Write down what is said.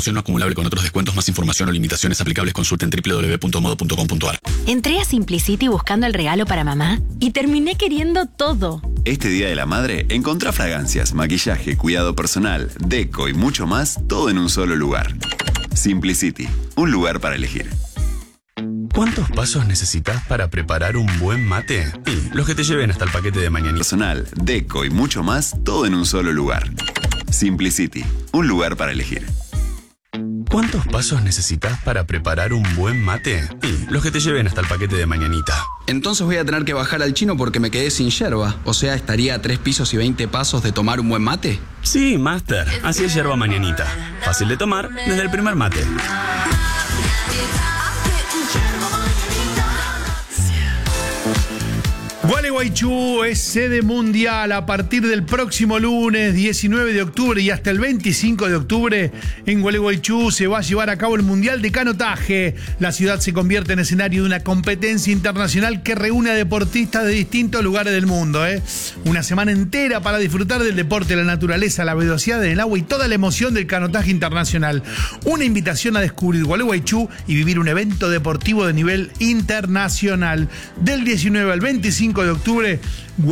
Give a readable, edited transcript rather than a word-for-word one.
promoción no acumulable con otros descuentos. Más información o limitaciones aplicables consulta en www.modo.com.ar. Entré a Simplicity buscando el regalo para mamá y terminé queriendo todo. Este Día de la Madre, encontrá fragancias, maquillaje, cuidado personal, deco y mucho más, todo en un solo lugar. Simplicity, un lugar para elegir. ¿Cuántos pasos necesitas para preparar un buen mate? Y los que te lleven hasta el paquete de mañanita. Personal, deco y mucho más, todo en un solo lugar. Simplicity, un lugar para elegir. ¿Cuántos pasos necesitas para preparar un buen mate? Y los que te lleven hasta el paquete de mañanita. Entonces voy a tener que bajar al chino porque me quedé sin yerba. O sea, estaría a 3 pisos y 20 pasos de tomar un buen mate. Sí, Master. Así es yerba mañanita. Fácil de tomar desde el primer mate. Gualeguaychú es sede mundial a partir del próximo lunes 19 de octubre y hasta el 25 de octubre. En Gualeguaychú se va a llevar a cabo el Mundial de Canotaje. La ciudad se convierte en escenario de una competencia internacional que reúne a deportistas de distintos lugares del mundo. Una semana entera para disfrutar del deporte, la naturaleza, la velocidad en el agua y toda la emoción del canotaje internacional. Una invitación a descubrir Gualeguaychú y vivir un evento deportivo de nivel internacional. Del 19 al 25 de octubre,